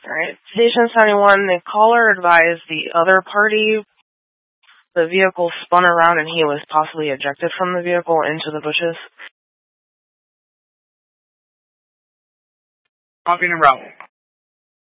Alright. Station 71, the caller advised the other party the vehicle spun around and he was possibly ejected from the vehicle into the bushes. Copy and route.